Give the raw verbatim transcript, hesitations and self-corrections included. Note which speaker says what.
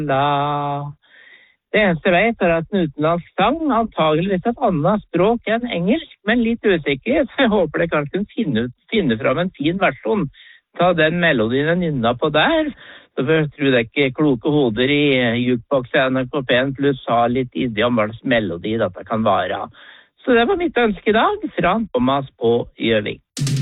Speaker 1: La. Det eneste jeg vet er at en utenlandsk sang antageligvis et annet språk enn engelsk, men litt usikker, så jeg håper det kanskje kan finne, ut, finne fram en fin versjon. Ta den melodien jeg nynna på der, så jeg tror det ikke kloke hoder i jukebox i N R K P pluss ha litt idé om hva slags melodi dette kan være. Så det var mitt ønske i dag fra Thomas på Gjøvik.